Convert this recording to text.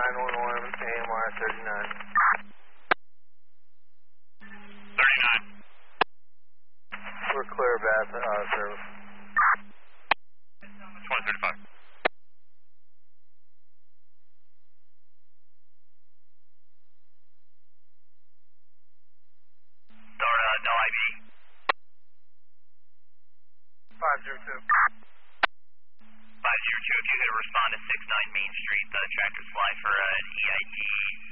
911, AMR 39. 39. We're clear of Bath service. 2035. No ID. 502. 502, if you could respond to 69 Main Street, the tractor fly for an EID